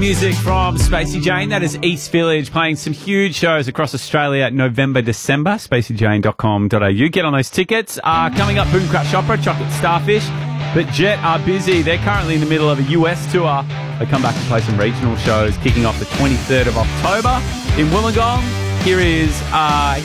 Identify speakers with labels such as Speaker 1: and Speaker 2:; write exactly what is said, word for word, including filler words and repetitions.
Speaker 1: music from Spacey Jane. That is East Village playing some huge shows across Australia November, December. spacey jane dot com dot a u. Get on those tickets. Uh, coming up, Boom Crash Opera, Chocolate Starfish. But Jet are busy. They're currently in the middle of a U S tour. They come back to play some regional shows kicking off the twenty-third of October in Wollongong. Here is uh,